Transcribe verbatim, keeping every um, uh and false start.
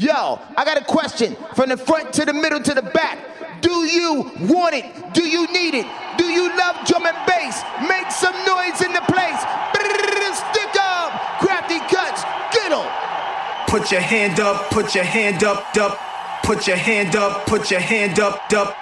Yo, I got a question from the front to the middle to the back. Do you want it? Do you need it? Do you love drum and bass? Make some noise in the place. Stick up, Crafty Cuts, get 'em. Put your hand up, put your hand up, up. Put your hand up, put your hand up, up.